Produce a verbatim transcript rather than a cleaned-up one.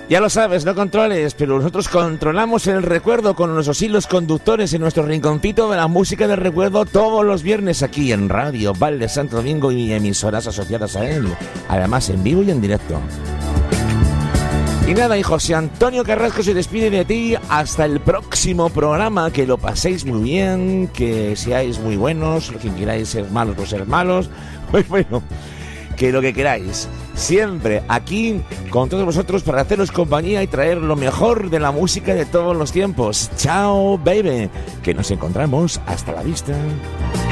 Ya lo sabes, no controles, pero nosotros controlamos el recuerdo con nuestros hilos conductores en nuestro rinconcito de la música del recuerdo todos los viernes aquí en Radio Val Santo Domingo y emisoras asociadas a él, además en vivo y en directo. Y nada, y José Antonio Carrasco se despide de ti hasta el próximo programa. Que lo paséis muy bien, que seáis muy buenos, lo que queráis ser malos, pues ser malos, pues bueno, que lo que queráis. Siempre aquí con todos vosotros para haceros compañía y traer lo mejor de la música de todos los tiempos. Chao, baby, que nos encontramos. Hasta la vista.